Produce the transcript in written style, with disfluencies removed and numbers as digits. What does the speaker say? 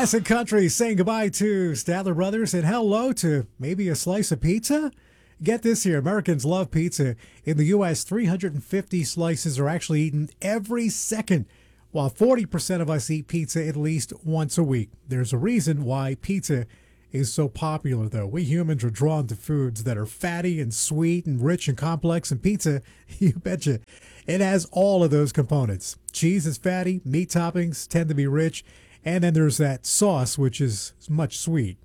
Classic Country saying goodbye to Statler Brothers and hello to maybe a slice of pizza. Get this here, Americans love pizza. In the U.S., 350 slices are actually eaten every second, while 40% of us eat pizza at least once a week. There's a reason why pizza is so popular, though. We humans are drawn to foods that are fatty and sweet and rich and complex, and pizza, you betcha, it has all of those components. Cheese is fatty, meat toppings tend to be rich, and then there's that sauce, which is much sweet.